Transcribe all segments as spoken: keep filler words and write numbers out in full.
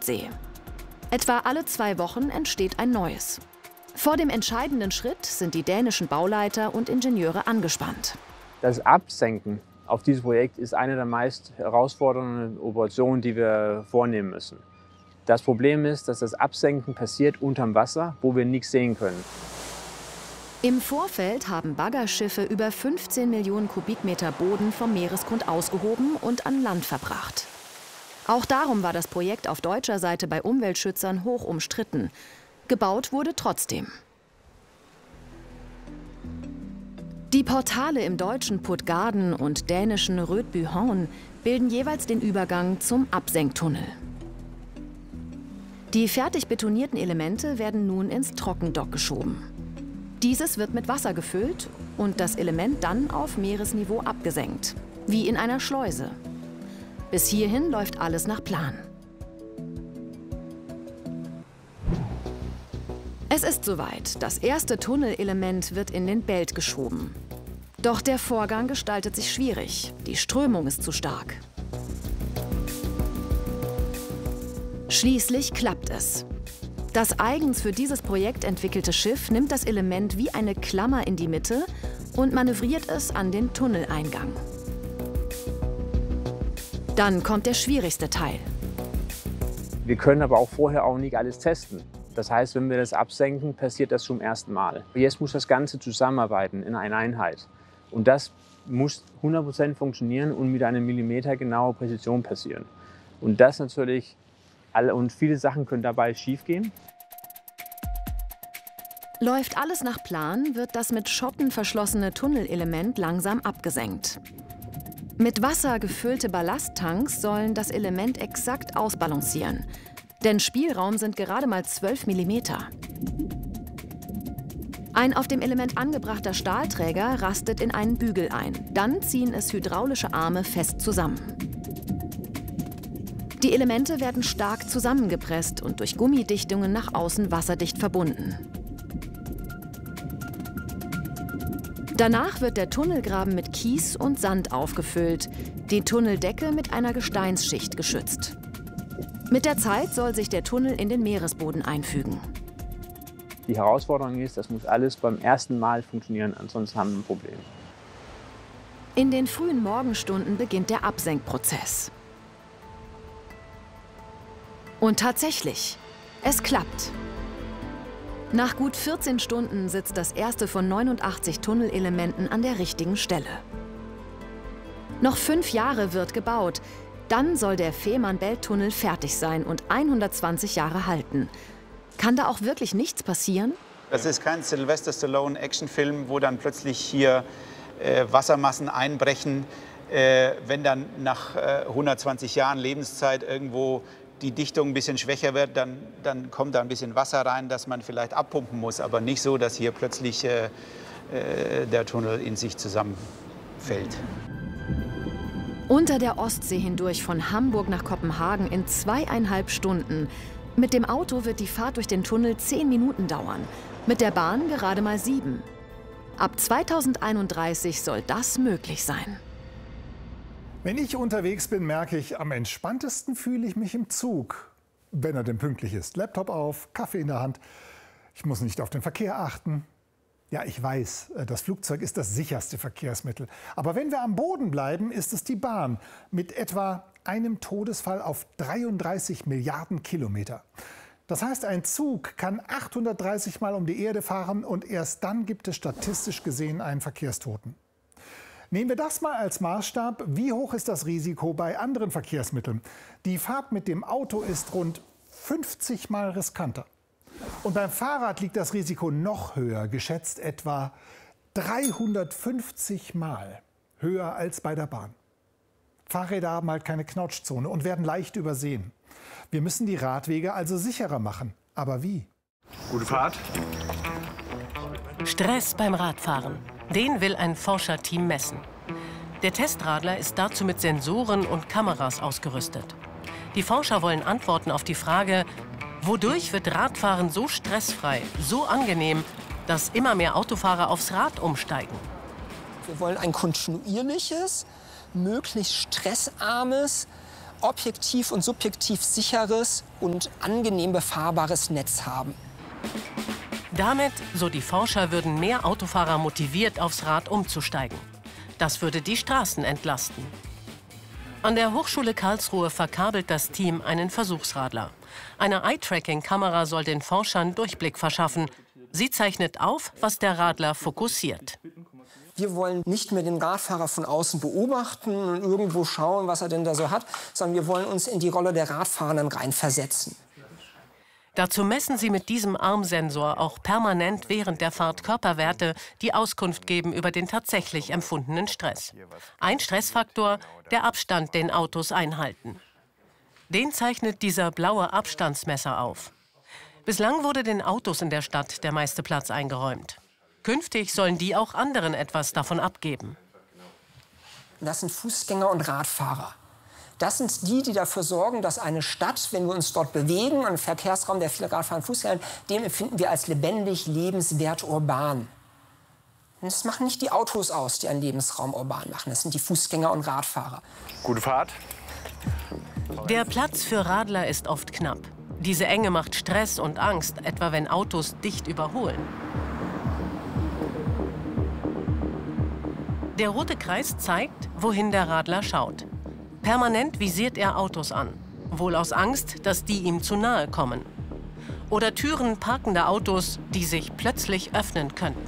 Ostsee. Etwa alle zwei Wochen entsteht ein neues. Vor dem entscheidenden Schritt sind die dänischen Bauleiter und Ingenieure angespannt. Das Absenken auf dieses Projekt ist eine der meist herausfordernden Operationen, die wir vornehmen müssen. Das Problem ist, dass das Absenken passiert unterm Wasser, wo wir nichts sehen können. Im Vorfeld haben Baggerschiffe über fünfzehn Millionen Kubikmeter Boden vom Meeresgrund ausgehoben und an Land verbracht. Auch darum war das Projekt auf deutscher Seite bei Umweltschützern hoch umstritten. Gebaut wurde trotzdem. Die Portale im deutschen Puttgarden und dänischen Rödbyhavn bilden jeweils den Übergang zum Absenktunnel. Die fertig betonierten Elemente werden nun ins Trockendock geschoben. Dieses wird mit Wasser gefüllt und das Element dann auf Meeresniveau abgesenkt, wie in einer Schleuse. Bis hierhin läuft alles nach Plan. Es ist soweit. Das erste Tunnelelement wird in den Belt geschoben. Doch der Vorgang gestaltet sich schwierig. Die Strömung ist zu stark. Schließlich klappt es. Das eigens für dieses Projekt entwickelte Schiff nimmt das Element wie eine Klammer in die Mitte und manövriert es an den Tunneleingang. Dann kommt der schwierigste Teil. Wir können aber auch vorher auch nicht alles testen. Das heißt, wenn wir das absenken, passiert das zum ersten Mal. Jetzt muss das Ganze zusammenarbeiten in einer Einheit. Und das muss hundert Prozent funktionieren und mit einer millimetergenauen Präzision passieren. Und das natürlich, alle, und viele Sachen können dabei schiefgehen. Läuft alles nach Plan, wird das mit Schotten verschlossene Tunnelelement langsam abgesenkt. Mit Wasser gefüllte Ballasttanks sollen das Element exakt ausbalancieren. Denn Spielraum sind gerade mal zwölf Millimeter. Ein auf dem Element angebrachter Stahlträger rastet in einen Bügel ein. Dann ziehen es hydraulische Arme fest zusammen. Die Elemente werden stark zusammengepresst und durch Gummidichtungen nach außen wasserdicht verbunden. Danach wird der Tunnelgraben mit Kies und Sand aufgefüllt, die Tunneldecke mit einer Gesteinsschicht geschützt. Mit der Zeit soll sich der Tunnel in den Meeresboden einfügen. Die Herausforderung ist, das muss alles beim ersten Mal funktionieren, ansonsten haben wir ein Problem. In den frühen Morgenstunden beginnt der Absenkprozess. Und tatsächlich, es klappt. Nach gut vierzehn Stunden sitzt das erste von neunundachtzig Tunnelelementen an der richtigen Stelle. Noch fünf Jahre wird gebaut. Dann soll der Fehmarn-Belt-Tunnel fertig sein und hundertzwanzig Jahre halten. Kann da auch wirklich nichts passieren? Das ist kein Sylvester Stallone-Actionfilm, wo dann plötzlich hier äh, Wassermassen einbrechen. Äh, wenn dann nach äh, hundertzwanzig Jahren Lebenszeit irgendwo die Dichtung ein bisschen schwächer wird, dann, dann kommt da ein bisschen Wasser rein, das man vielleicht abpumpen muss. Aber nicht so, dass hier plötzlich äh, äh, der Tunnel in sich zusammenfällt. Unter der Ostsee hindurch von Hamburg nach Kopenhagen in zweieinhalb Stunden. Mit dem Auto wird die Fahrt durch den Tunnel zehn Minuten dauern, mit der Bahn gerade mal sieben. Ab zweitausendeinunddreißig soll das möglich sein. Wenn ich unterwegs bin, merke ich, am entspanntesten fühle ich mich im Zug. Wenn er denn pünktlich ist. Laptop auf, Kaffee in der Hand. Ich muss nicht auf den Verkehr achten. Ja, ich weiß, das Flugzeug ist das sicherste Verkehrsmittel. Aber wenn wir am Boden bleiben, ist es die Bahn mit etwa einem Todesfall auf dreiunddreißig Milliarden Kilometer. Das heißt, ein Zug kann achthundertdreißig Mal um die Erde fahren und erst dann gibt es statistisch gesehen einen Verkehrstoten. Nehmen wir das mal als Maßstab. Wie hoch ist das Risiko bei anderen Verkehrsmitteln? Die Fahrt mit dem Auto ist rund fünfzig Mal riskanter. Und beim Fahrrad liegt das Risiko noch höher, geschätzt etwa dreihundertfünfzig Mal höher als bei der Bahn. Fahrräder haben halt keine Knautschzone und werden leicht übersehen. Wir müssen die Radwege also sicherer machen. Aber wie? Gute Fahrt. Stress beim Radfahren. Den will ein Forscherteam messen. Der Testradler ist dazu mit Sensoren und Kameras ausgerüstet. Die Forscher wollen Antworten auf die Frage, wodurch wird Radfahren so stressfrei, so angenehm, dass immer mehr Autofahrer aufs Rad umsteigen? Wir wollen ein kontinuierliches, möglichst stressarmes objektiv und subjektiv sicheres und angenehm befahrbares Netz haben. Damit, so die Forscher, würden mehr Autofahrer motiviert, aufs Rad umzusteigen. Das würde die Straßen entlasten. An der Hochschule Karlsruhe verkabelt das Team einen Versuchsradler. Eine Eye-Tracking-Kamera soll den Forschern Durchblick verschaffen. Sie zeichnet auf, was der Radler fokussiert. Wir wollen nicht mehr den Radfahrer von außen beobachten und irgendwo schauen, was er denn da so hat, sondern wir wollen uns in die Rolle der Radfahrenden reinversetzen. Dazu messen sie mit diesem Armsensor auch permanent während der Fahrt Körperwerte, die Auskunft geben über den tatsächlich empfundenen Stress. Ein Stressfaktor, der Abstand, den Autos einhalten. Den zeichnet dieser blaue Abstandsmesser auf. Bislang wurde den Autos in der Stadt der meiste Platz eingeräumt. Künftig sollen die auch anderen etwas davon abgeben. Das sind Fußgänger und Radfahrer. Das sind die, die dafür sorgen, dass eine Stadt, wenn wir uns dort bewegen, ein Verkehrsraum, der viele Radfahrer und Fußgänger hat, den empfinden wir als lebendig, lebenswert, urban. Und das machen nicht die Autos aus, die einen Lebensraum urban machen. Das sind die Fußgänger und Radfahrer. Gute Fahrt. Der Platz für Radler ist oft knapp. Diese Enge macht Stress und Angst, etwa wenn Autos dicht überholen. Der rote Kreis zeigt, wohin der Radler schaut. Permanent visiert er Autos an, wohl aus Angst, dass die ihm zu nahe kommen. Oder Türen parkender Autos, die sich plötzlich öffnen könnten.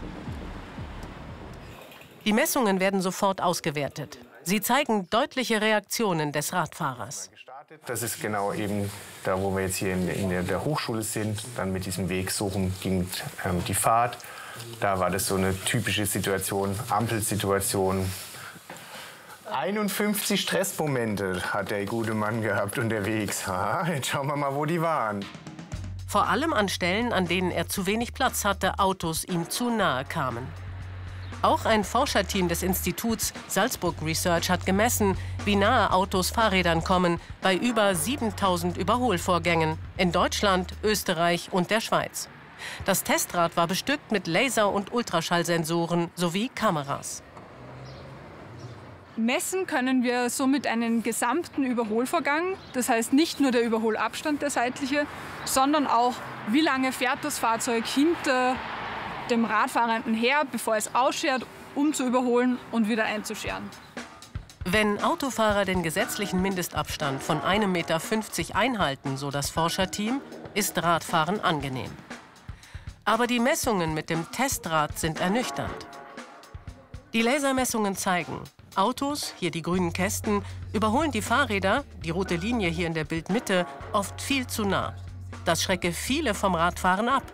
Die Messungen werden sofort ausgewertet. Sie zeigen deutliche Reaktionen des Radfahrers. Das ist genau eben da, wo wir jetzt hier in, in der Hochschule sind. Dann mit diesem Weg suchen ging ähm, die Fahrt. Da war das so eine typische Situation, Ampelsituation. einundfünfzig Stressmomente hat der gute Mann gehabt unterwegs. Ha, jetzt schauen wir mal, wo die waren. Vor allem an Stellen, an denen er zu wenig Platz hatte, Autos ihm zu nahe kamen. Auch ein Forscherteam des Instituts Salzburg Research hat gemessen, wie nahe Autos Fahrrädern kommen bei über siebentausend Überholvorgängen in Deutschland, Österreich und der Schweiz. Das Testrad war bestückt mit Laser- und Ultraschallsensoren sowie Kameras. Messen können wir somit einen gesamten Überholvorgang, das heißt nicht nur der Überholabstand, der seitliche, sondern auch, wie lange fährt das Fahrzeug hinter dem Radfahrenden her, bevor es ausschert, um zu überholen und wieder einzuscheren. Wenn Autofahrer den gesetzlichen Mindestabstand von einem Meter fünfzig einhalten, so das Forscherteam, ist Radfahren angenehm. Aber die Messungen mit dem Testrad sind ernüchternd. Die Lasermessungen zeigen, Autos, hier die grünen Kästen, überholen die Fahrräder, die rote Linie hier in der Bildmitte, oft viel zu nah. Das schrecke viele vom Radfahren ab.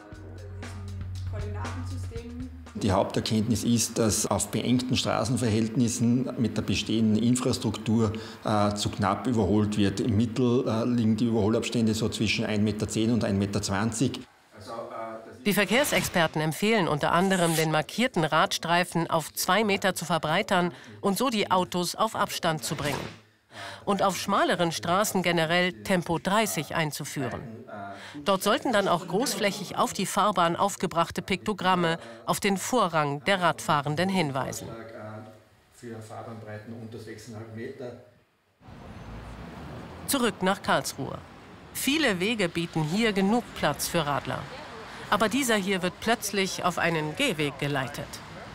Die Haupterkenntnis ist, dass auf beengten Straßenverhältnissen mit der bestehenden Infrastruktur äh, zu knapp überholt wird. Im Mittel äh, liegen die Überholabstände so zwischen ein Meter zehn und ein Meter zwanzig. Die Verkehrsexperten empfehlen unter anderem, den markierten Radstreifen auf zwei Meter zu verbreitern und so die Autos auf Abstand zu bringen. Und auf schmaleren Straßen generell Tempo dreißig einzuführen. Dort sollten dann auch großflächig auf die Fahrbahn aufgebrachte Piktogramme auf den Vorrang der Radfahrenden hinweisen. Zurück nach Karlsruhe. Viele Wege bieten hier genug Platz für Radler. Aber dieser hier wird plötzlich auf einen Gehweg geleitet.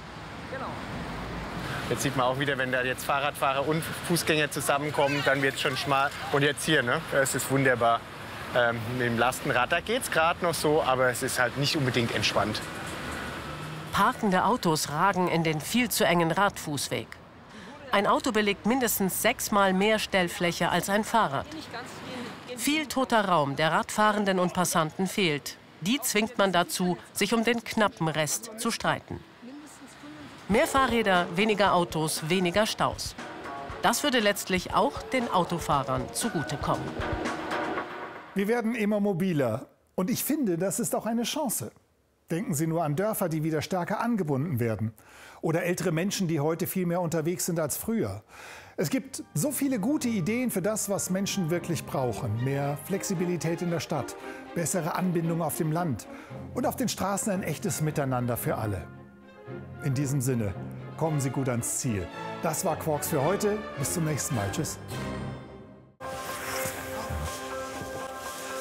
Jetzt sieht man auch wieder, wenn da jetzt Fahrradfahrer und Fußgänger zusammenkommen, dann wird es schon schmal. Und jetzt hier, ne? Es ist wunderbar. Ähm, mit dem Lastenrad, da geht es gerade noch so, aber es ist halt nicht unbedingt entspannt. Parkende Autos ragen in den viel zu engen Radfußweg. Ein Auto belegt mindestens sechsmal mehr Stellfläche als ein Fahrrad. Viel toter Raum der Radfahrenden und Passanten fehlt. Die zwingt man dazu, sich um den knappen Rest zu streiten. Mehr Fahrräder, weniger Autos, weniger Staus. Das würde letztlich auch den Autofahrern zugutekommen. Wir werden immer mobiler. Und ich finde, das ist auch eine Chance. Denken Sie nur an Dörfer, die wieder stärker angebunden werden. Oder ältere Menschen, die heute viel mehr unterwegs sind als früher. Es gibt so viele gute Ideen für das, was Menschen wirklich brauchen. Mehr Flexibilität in der Stadt, bessere Anbindung auf dem Land und auf den Straßen ein echtes Miteinander für alle. In diesem Sinne, kommen Sie gut ans Ziel. Das war Quarks für heute. Bis zum nächsten Mal. Tschüss.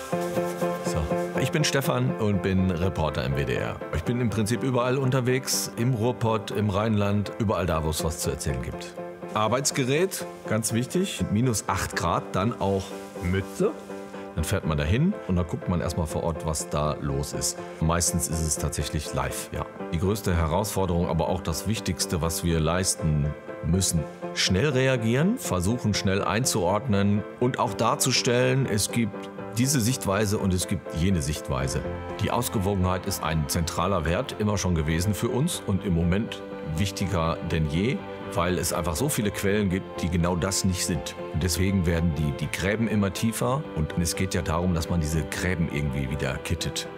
Ich bin Stefan und bin Reporter im W D R. Ich bin im Prinzip überall unterwegs, im Ruhrpott, im Rheinland, überall da, wo es was zu erzählen gibt. Arbeitsgerät, ganz wichtig, minus acht Grad, dann auch Mütze. Dann fährt man dahin und dann guckt man erstmal vor Ort, was da los ist. Meistens ist es tatsächlich live, ja. Die größte Herausforderung, aber auch das Wichtigste, was wir leisten müssen. Schnell reagieren, versuchen schnell einzuordnen und auch darzustellen, es gibt diese Sichtweise und es gibt jene Sichtweise. Die Ausgewogenheit ist ein zentraler Wert immer schon gewesen für uns und im Moment wichtiger denn je, weil es einfach so viele Quellen gibt, die genau das nicht sind. Und deswegen werden die, die Gräben immer tiefer und es geht ja darum, dass man diese Gräben irgendwie wieder kittet.